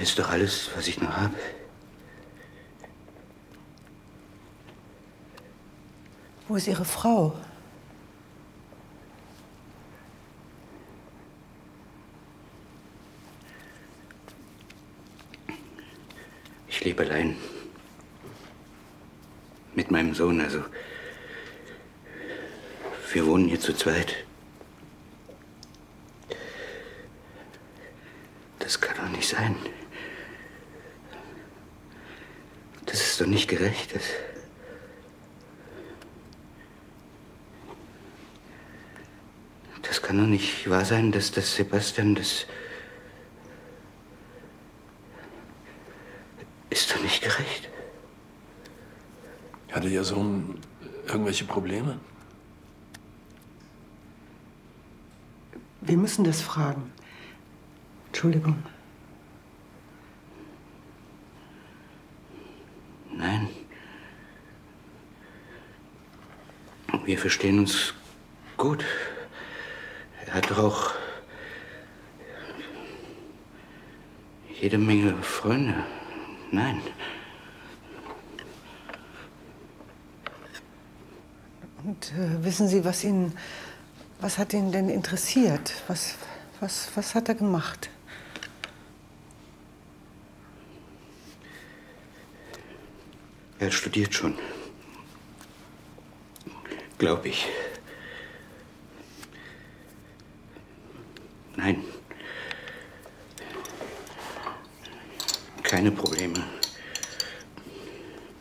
ist doch alles, was ich noch habe. Wo ist Ihre Frau? Ich lebe allein. Mit meinem Sohn, also. Wir wohnen hier zu zweit. Das kann doch nicht sein. Das ist doch nicht gerecht. Das kann doch nicht wahr sein, dass das Sebastian, das ist doch nicht gerecht. Hatte Ihr Sohn irgendwelche Probleme? Wir müssen das fragen. Entschuldigung. Nein. Wir verstehen uns gut. Er hat doch auch jede Menge Freunde. Nein. Und wissen Sie, was hat ihn denn interessiert? Was hat er gemacht? Er studiert schon. Glaube ich. Nein. Keine Probleme.